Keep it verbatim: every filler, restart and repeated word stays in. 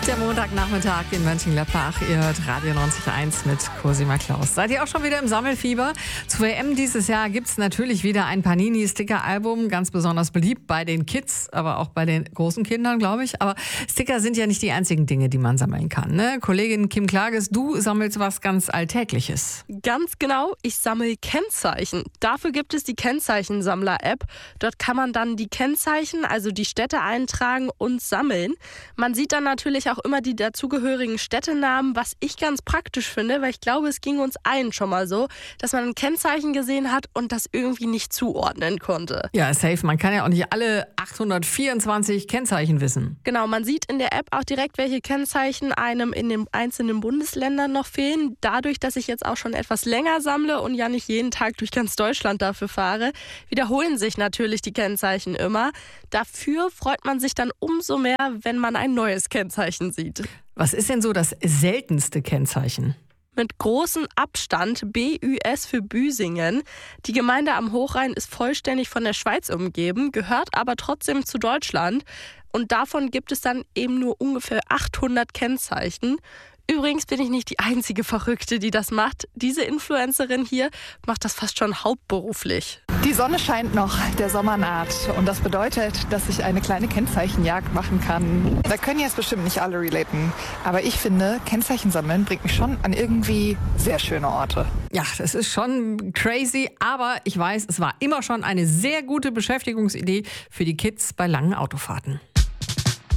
Der Montagnachmittag in Mönchengladbach. Ihr hört Radio neunzig Komma eins mit Cosima Klaus. Seid ihr auch schon wieder im Sammelfieber? Zur W M dieses Jahr gibt es natürlich wieder ein Panini-Sticker-Album. Ganz besonders beliebt bei den Kids, aber auch bei den großen Kindern, glaube ich. Aber Sticker sind ja nicht die einzigen Dinge, die man sammeln kann, ne? Kollegin Kim Klages, du sammelst was ganz Alltägliches. Ganz genau, ich sammle Kennzeichen. Dafür gibt es die Kennzeichensammler-App. Dort kann man dann die Kennzeichen, also die Städte eintragen und sammeln. Man sieht dann natürlich auch immer die dazugehörigen Städtenamen, was ich ganz praktisch finde, weil ich glaube, es ging uns allen schon mal so, dass man ein Kennzeichen gesehen hat und das irgendwie nicht zuordnen konnte. Ja, safe. Man kann ja auch nicht alle achthundertvierundzwanzig Kennzeichen wissen. Genau, man sieht in der App auch direkt, welche Kennzeichen einem in den einzelnen Bundesländern noch fehlen. Dadurch, dass ich jetzt auch schon etwas länger sammle und ja nicht jeden Tag durch ganz Deutschland dafür fahre, wiederholen sich natürlich die Kennzeichen immer. Dafür freut man sich dann umso mehr, wenn man ein neues Kennzeichen sieht. Was ist denn so das seltenste Kennzeichen? Mit großem Abstand B Ü S für Büsingen. Die Gemeinde am Hochrhein ist vollständig von der Schweiz umgeben, gehört aber trotzdem zu Deutschland. Und davon gibt es dann eben nur ungefähr achthundert Kennzeichen. Übrigens bin ich nicht die einzige Verrückte, die das macht. Diese Influencerin hier macht das fast schon hauptberuflich. Die Sonne scheint noch, der Sommer naht. Und das bedeutet, dass ich eine kleine Kennzeichenjagd machen kann. Da können jetzt bestimmt nicht alle relaten. Aber ich finde, Kennzeichen sammeln bringt mich schon an irgendwie sehr schöne Orte. Ja, das ist schon crazy. Aber ich weiß, es war immer schon eine sehr gute Beschäftigungsidee für die Kids bei langen Autofahrten.